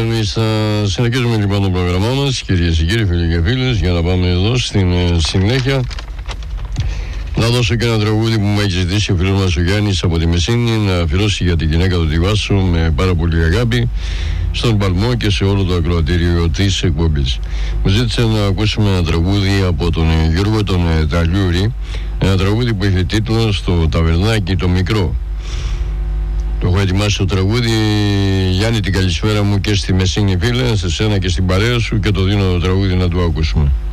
εμείς θα συνεχίσουμε λοιπόν το πρόγραμμά μας, κυρίες και κύριοι, φίλοι και φίλες, για να πάμε εδώ στην συνέχεια. Να δώσω και ένα τραγούδι που μου έχει ζητήσει ο φίλος μας ο Γιάννης από τη Μεσίνη, να αφιερώσει για την γυναίκα του τη Βάσο με πάρα πολύ αγάπη, στον Παλμό και σε όλο το ακροατήριο της εκπομπής. Μου ζήτησε να ακούσουμε ένα τραγούδι από τον Γιώργο τον Ταλιούρη, ένα τραγούδι που έχει τίτλο «Στο ταβερνάκι το μικρό». Το έχω ετοιμάσει το τραγούδι. Γιάννη, την καλησπέρα μου και στη Μεσίνη φίλε, σε σένα και στην παρέα σου, και το δίνω το τραγούδι να το ακούσουμε.